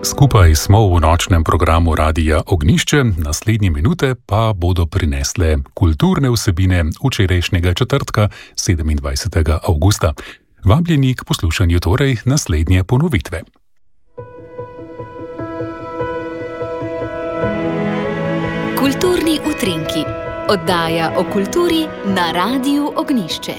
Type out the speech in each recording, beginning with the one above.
Skupaj smo v nočnem programu Radia Ognjišče, naslednje minute pa bodo prinesle kulturne vsebine včerajšnjega četrtka, 27. avgusta. Vabljeni k poslušanju torej naslednje ponovitve. Kulturni utrinki. Oddaja o kulturi na Radiu Ognjišče.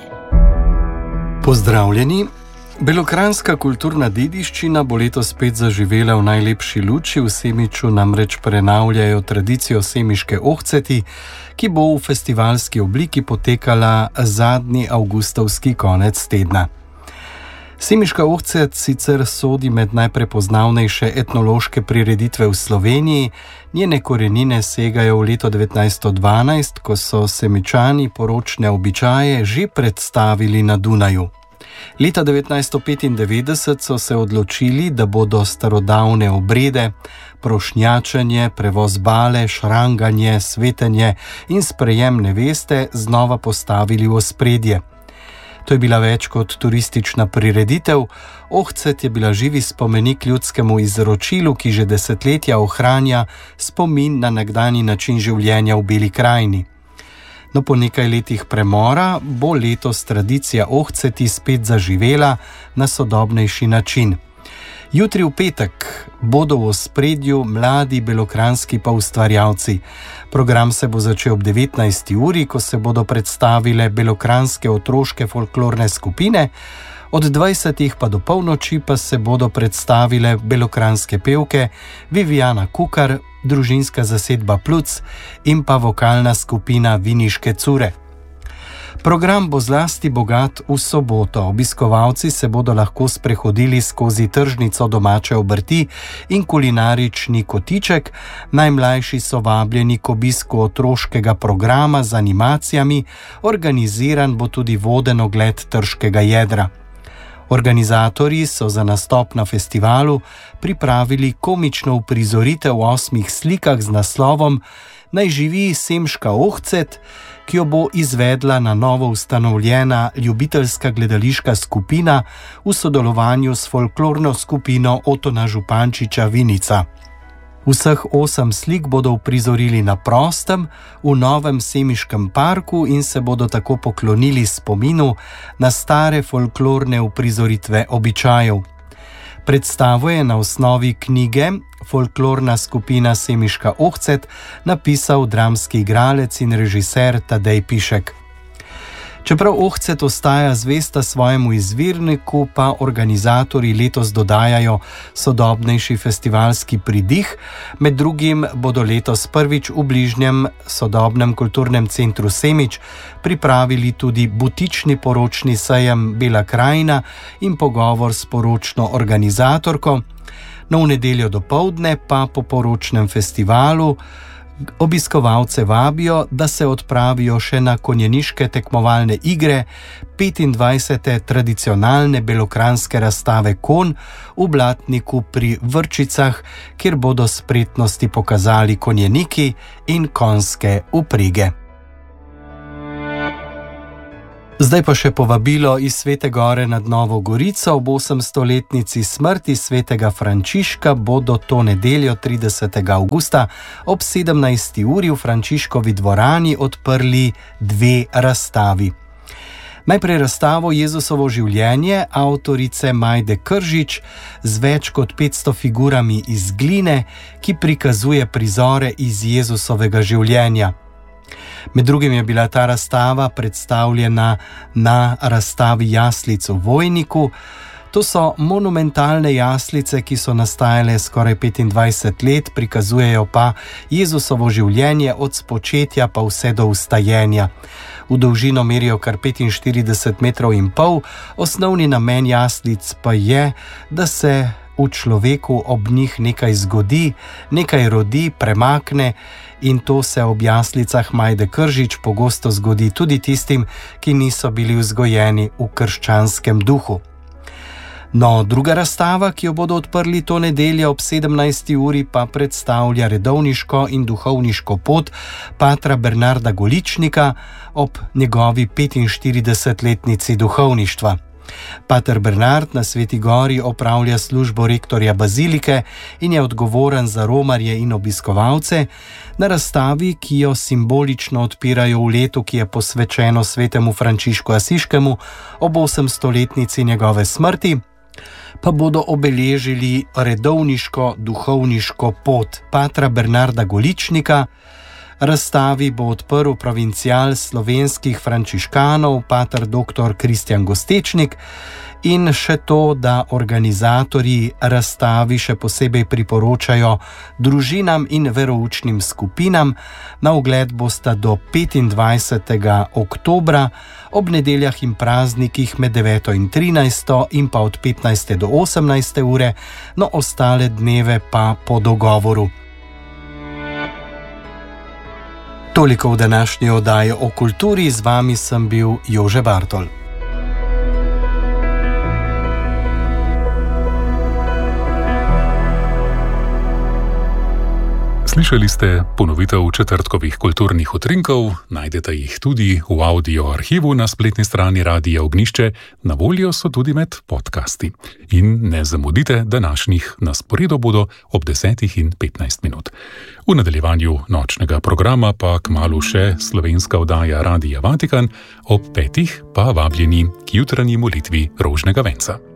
Pozdravljeni! Belokranjska kulturna dediščina bo letos spet zaživela v najlepši luči. V Semiču namreč prenavljajo tradicijo semiške ohceti, ki bo v festivalski obliki potekala zadnji avgustovski konec tedna. Semiška ohcet sicer sodi med najprepoznavnejše etnološke prireditve v Sloveniji. Njene korenine segajo v leto 1912, ko so Semičani poročne običaje že predstavili na Dunaju. Leta 1995 so se odločili, da bodo starodavne obrede, prošnjačenje, prevoz bale, šranganje, svetenje in sprejem neveste znova postavili v ospredje. To je bila več kot turistična prireditev. Ohcet je bila živi spomenik ljudskemu izročilu, ki že desetletja ohranja spomin na nekdanji način življenja v Beli krajini. No, po nekaj letih premora bo letos tradicija ohceti spet zaživela na sodobnejši način. Jutri v petek bodo v ospredju mladi belokranjski ustvarjalci. Program se bo začel ob 19. uri, ko se bodo predstavile belokranjske otroške folklorne skupine, od 20. pa do polnoči pa se bodo predstavile belokranjske pevke Vivijana Kukar, družinska zasedba Pluc in pa vokalna skupina Viniške cure. Program bo zlasti bogat v soboto. Obiskovalci se bodo lahko sprehodili skozi tržnico domače obrti in kulinarični kotiček. Najmlajši so vabljeni k obisku otroškega programa z animacijami, organiziran bo tudi voden ogled trškega jedra. Organizatorji so za nastop na festivalu pripravili komično uprizoritev 8 slikah z naslovom Naj živi semiška ohcet, ki jo bo izvedla na novo ustanovljena ljubiteljska gledališka skupina v sodelovanju s folklorno skupino Otona Župančiča Vinica. Vseh 8 slik bodo uprizorili na prostem v novem semiškem parku in se bodo tako poklonili spominu na stare folklorne uprizoritve običajev. Predstavo je na osnovi knjige Folklorna skupina Semiška ohcet napisal dramski igralec in režiser Tadej Pišek. Čeprav ohcet ostaja zvesta svojemu izvirniku, pa organizatorji letos dodajajo sodobnejši festivalski pridih. Med drugim bodo letos prvič v bližnjem sodobnem kulturnem centru Semič pripravili tudi butični poročni sejem Bela krajina in pogovor s poročno organizatorko. No, v nedeljo dopoldne pa po poročnem festivalu obiskovalce vabijo, da se odpravijo še na konjeniške tekmovalne igre 25. tradicionalne belokranjske razstave konj v Blatniku pri Vrčicah, kjer bodo spretnosti pokazali konjeniki in konjske vprige. Zdaj pa še povabilo iz Svete Gore nad Novo Gorico. Ob 800-letnici smrti svetega Frančiška bodo to nedeljo 30. avgusta ob 17. uri v Frančiškovi dvorani odprli 2 razstavi. Najprej razstavo Jezusovo življenje avtorice Majde Kržič z več kot 500 figurami iz gline, ki prikazuje prizore iz Jezusovega življenja. Med drugim je bila ta razstava predstavljena na razstavi jaslic v Vojniku. To so monumentalne jaslice, ki so nastajale skoraj 25 let, prikazujejo pa Jezusovo življenje od spočetja pa vse do vstajenja. V dolžino merijo kar 45,5 metrov. Osnovni namen jaslic pa je, da se v človeku ob njih nekaj zgodi, nekaj rodi, premakne, in to se ob jaslicah Majde Kržič pogosto zgodi tudi tistim, ki niso bili vzgojeni v krščanskem duhu. No, druga razstava, ki jo bodo odprli to nedeljo ob 17. uri, pa predstavlja redovniško in duhovniško pot patra Bernarda Goličnika ob njegovi 45-letnici duhovništva. Pater Bernard na Sveti Gori opravlja službo rektorja bazilike in je odgovoren za romarje in obiskovalce na razstavi, ki jo simbolično odpirajo v letu, ki je posvečeno svetemu Frančišku Asiškemu ob 800-letnici njegove smrti, pa bodo obeležili redovniško-duhovniško pot patra Bernarda Goličnika. Razstavi bo odprl provincial slovenskih frančiškanov, pater dr. Kristjan Gostečnik, in še to, da organizatorji razstavi še posebej priporočajo družinam in veroučnim skupinam. Na ogled bosta do 25. oktobra, ob nedeljah in praznikih med 9. in 13. in pa od 15. do 18. ure, no ostale dneve pa po dogovoru. Toliko v današnji oddaji o kulturi, z vami sem bil Jože Bartol. Slišali ste ponovitev četrtkovih kulturnih utrinkov, najdete jih tudi v audio arhivu na spletni strani Radia Ognišče, na voljo so tudi med podcasti. In ne zamudite današnjih, na sporedu bodo ob 10:15. V nadaljevanju nočnega programa pa kmalu še slovenska oddaja Radia Vatikan, ob 5. pa vabljeni k jutranji molitvi Rožnega venca.